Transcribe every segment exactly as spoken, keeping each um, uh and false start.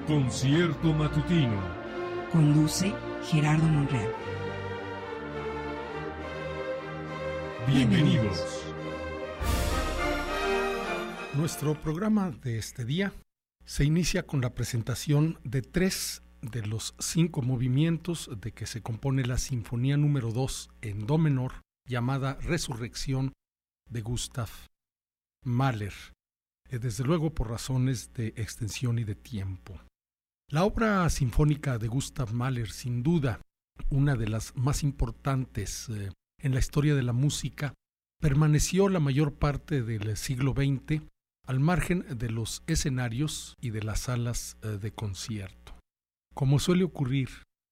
Concierto matutino. Conduce Gerardo Monreal. Bienvenidos. Nuestro programa de este día se inicia con la presentación de tres de los cinco movimientos de que se compone la Sinfonía número dos en do menor, llamada Resurrección de Gustav Mahler, desde luego por razones de extensión y de tiempo. La obra sinfónica de Gustav Mahler, sin duda una de las más importantes eh, en la historia de la música, permaneció la mayor parte del siglo veinte al margen de los escenarios y de las salas eh, de concierto. Como suele ocurrir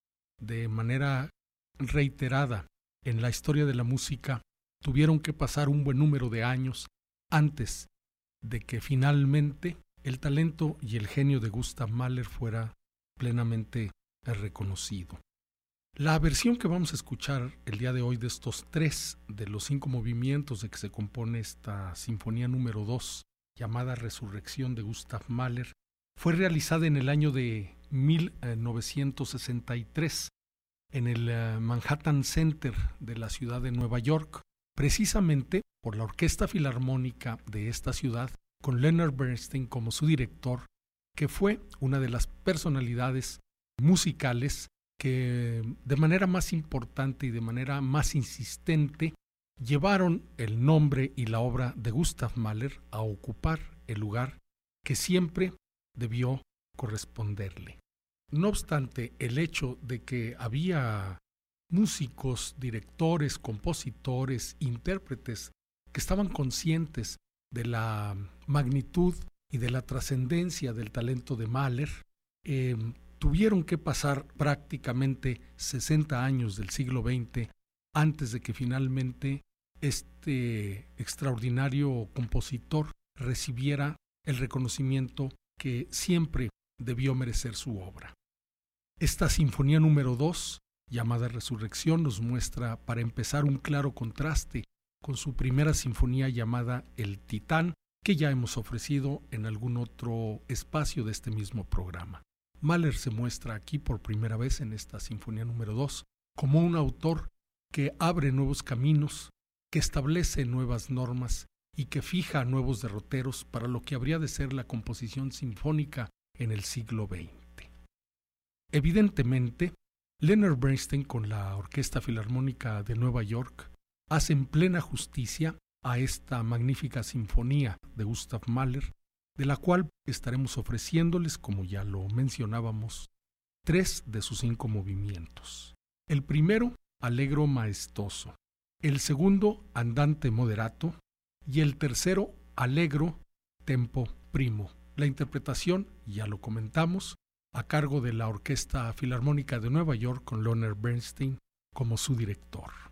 de manera reiterada en la historia de la música, tuvieron que pasar un buen número de años antes de que finalmente el talento y el genio de Gustav Mahler fuera plenamente reconocido. La versión que vamos a escuchar el día de hoy de estos tres de los cinco movimientos de que se compone esta Sinfonía número dos, llamada Resurrección de Gustav Mahler, fue realizada en el año de mil novecientos sesenta y tres en el Manhattan Center de la ciudad de Nueva York, precisamente por la Orquesta Filarmónica de esta ciudad, con Leonard Bernstein como su director, que fue una de las personalidades musicales que de manera más importante y de manera más insistente llevaron el nombre y la obra de Gustav Mahler a ocupar el lugar que siempre debió corresponderle. No obstante, el hecho de que había músicos, directores, compositores, intérpretes que estaban conscientes de la magnitud y de la trascendencia del talento de Mahler, eh, tuvieron que pasar prácticamente sesenta años del siglo veinte antes de que finalmente este extraordinario compositor recibiera el reconocimiento que siempre debió merecer su obra. Esta Sinfonía número dos, llamada Resurrección, nos muestra, para empezar, un claro contraste con su primera sinfonía llamada El Titán, que ya hemos ofrecido en algún otro espacio de este mismo programa. Mahler se muestra aquí por primera vez en esta Sinfonía número dos como un autor que abre nuevos caminos, que establece nuevas normas y que fija nuevos derroteros para lo que habría de ser la composición sinfónica en el siglo veinte. Evidentemente, Leonard Bernstein con la Orquesta Filarmónica de Nueva York hacen plena justicia a esta magnífica sinfonía de Gustav Mahler, de la cual estaremos ofreciéndoles, como ya lo mencionábamos, tres de sus cinco movimientos. El primero, Allegro maestoso; el segundo, Andante moderato; y el tercero, Allegro tempo primo. La interpretación, ya lo comentamos, a cargo de la Orquesta Filarmónica de Nueva York con Leonard Bernstein como su director.